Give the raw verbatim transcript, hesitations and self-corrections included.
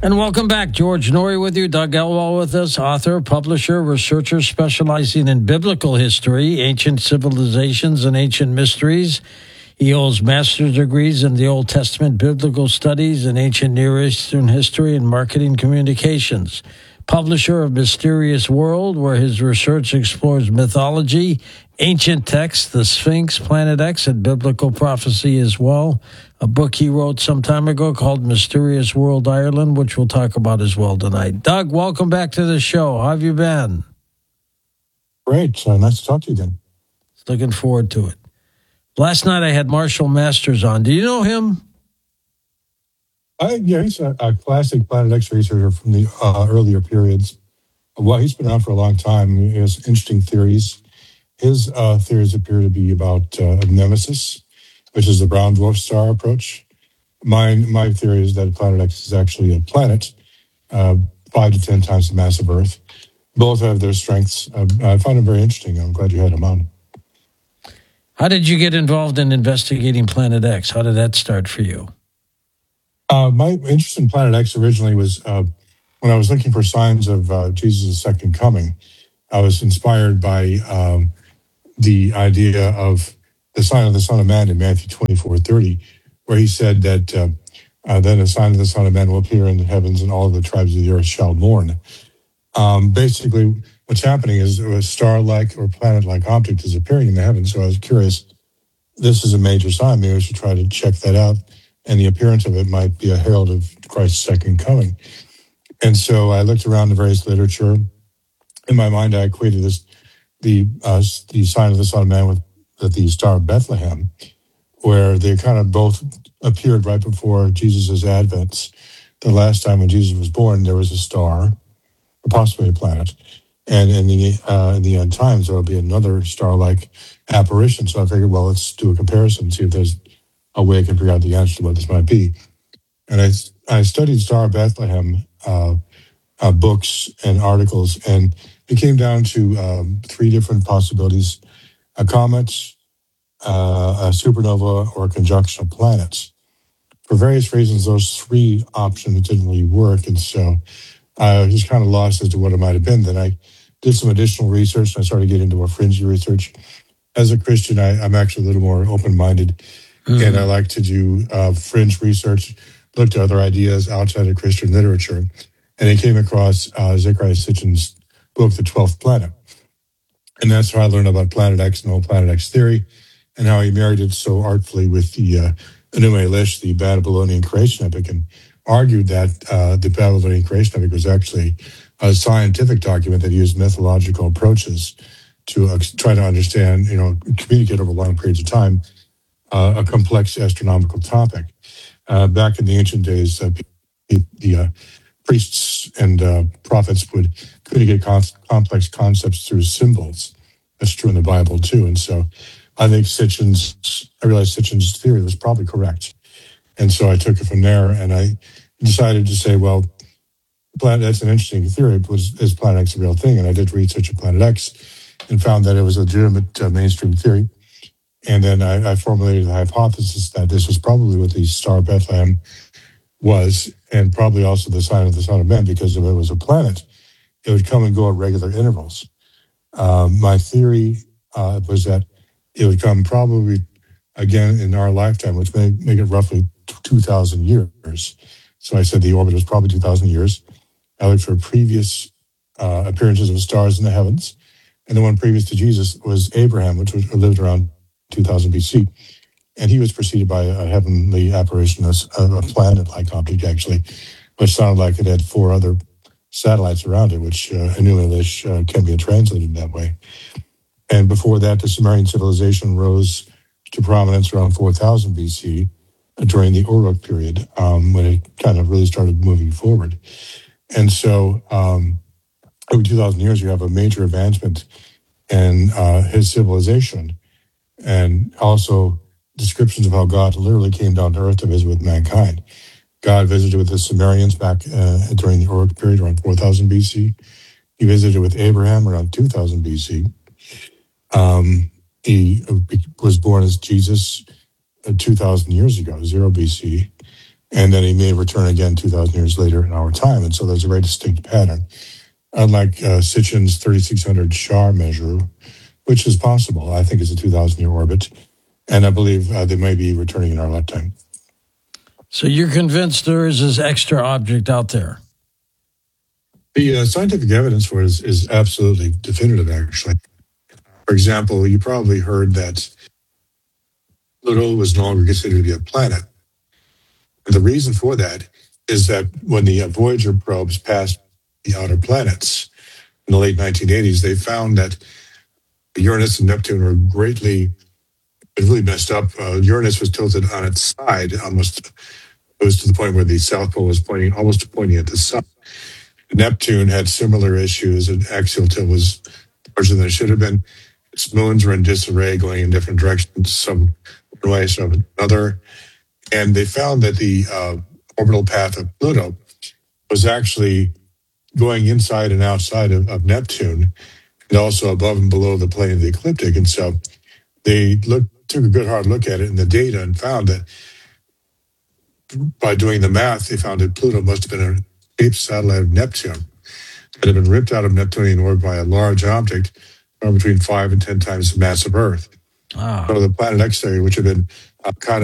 And welcome back. George Noory with you. Doug Elwell with us, author, publisher, researcher specializing in biblical history, ancient civilizations, and ancient mysteries. He holds master's degrees in the Old Testament biblical studies and ancient Near Eastern history and marketing communications. Publisher of Mysterious World, where his research explores mythology, ancient texts, the Sphinx, Planet X, and biblical prophecy as well. A book he wrote some time ago called Mysterious World Ireland, which we'll talk about as well tonight. Doug, welcome back to the show. How have you been? Great. Uh, nice to talk to you again. Looking forward to it. Last night I had Marshall Masters on. Do you know him? Uh, yeah, he's a, a classic Planet X researcher from the uh, earlier periods. Well, he's been around for a long time. He has interesting theories. His uh, theories appear to be about uh, Nemesis, which is the brown dwarf star approach. My, my theory is that Planet X is actually a planet, uh, five to ten times the mass of Earth. Both have their strengths. Uh, I found him very interesting. I'm glad you had him on. How did you get involved in investigating Planet X? How did that start for you? Uh, my interest in Planet X originally was uh, when I was looking for signs of uh, Jesus' second coming. I was inspired by um, the idea of the sign of the Son of Man in Matthew twenty-four thirty, where he said that uh, uh, then a sign of the Son of Man will appear in the heavens and all of the tribes of the earth shall mourn. Um, basically, what's happening is a star-like or planet-like object is appearing in the heavens. So I was curious, this is a major sign. Maybe I should try to check that out. And the appearance of it might be a herald of Christ's second coming. And so I looked around the various literature. In my mind, I equated this the uh, the sign of the Son of Man with the Star of Bethlehem, where they kind of both appeared right before Jesus' advent. The last time when Jesus was born, there was a star, or possibly a planet. And in the uh, in the end times, there will be another star-like apparition. So I figured, well, let's do a comparison, see if there's a way I can figure out the answer to what this might be. And I, I studied Star of Bethlehem uh, uh, books and articles, and it came down to um, three different possibilities: a comet, uh, a supernova, or a conjunction of planets. For various reasons, those three options didn't really work, and so I was just kind of lost as to what it might have been. Then I did some additional research, and I started getting into more fringy research. As a Christian, I, I'm actually a little more open-minded. Mm-hmm. And I like to do uh, fringe research, look to other ideas outside of Christian literature. And I came across uh, Zecharia Sitchin's book, The Twelfth Planet. And that's how I learned about Planet X and the whole Planet X theory, and how he married it so artfully with the uh, Enuma Elish, the Babylonian creation epic, and argued that uh, the Babylonian creation epic was actually a scientific document that used methodological approaches to uh, try to understand, you know, communicate over long periods of time, Uh, a complex astronomical topic. Uh, back in the ancient days, uh, the, the uh, priests and uh, prophets would communicate con- complex concepts through symbols. That's true in the Bible too. And so I think Sitchin's, I realized Sitchin's theory was probably correct. And so I took it from there, and I decided to say, well, planet, that's an interesting theory. Was, is Planet X a real thing? And I did research of Planet X and found that it was a legitimate uh, mainstream theory. And then I, I formulated the hypothesis that this was probably what the Star of Bethlehem was, and probably also the sign of the Son of Man, because if it was a planet, it would come and go at regular intervals. Um, my theory uh, was that it would come probably again in our lifetime, which may make it roughly two thousand years. So I said the orbit was probably two thousand years. I looked for previous uh, appearances of stars in the heavens, and the one previous to Jesus was Abraham, which was, lived around two thousand B C, and he was preceded by a heavenly apparition, a, a planet-like object, actually, which sounded like it had four other satellites around it, which uh, Enuma Elish uh, can be translated that way. And before that, the Sumerian civilization rose to prominence around four thousand B C uh, during the Uruk period, um, when it kind of really started moving forward. And so, um, over two thousand years, you have a major advancement in uh, his civilization, and also descriptions of how God literally came down to earth to visit with mankind. God visited with the Sumerians back uh, during the Uruk period around four thousand B C. He visited with Abraham around two thousand B C. Um, he was born as Jesus uh, two thousand years ago, zero B C. and then he may return again two thousand years later in our time. And so there's a very distinct pattern. Unlike uh, Sitchin's thirty-six hundred Shar measure, which is possible, I think it's a two thousand year orbit. And I believe uh, they may be returning in our lifetime. So you're convinced there is this extra object out there? The uh, scientific evidence for it is, is absolutely definitive, actually. For example, you probably heard that Pluto was no longer considered to be a planet. And the reason for that is that when the uh, Voyager probes passed the outer planets in the late nineteen eighties, they found that Uranus and Neptune were greatly, it really messed up. Uh, Uranus was tilted on its side, almost, it was to the point where the South Pole was pointing, almost pointing at the sun. Neptune had similar issues, and axial tilt was larger than it should have been. Its moons were in disarray, going in different directions, some one way, some another. And they found that the uh, orbital path of Pluto was actually going inside and outside of, of Neptune, and also above and below the plane of the ecliptic. And so they looked, took a good hard look at it in the data and found that by doing the math, they found that Pluto must have been an escaped satellite of Neptune that had been ripped out of Neptunian orbit by a large object between five and ten times the mass of Earth. Ah. So the Planet X theory, which had been uh, kind of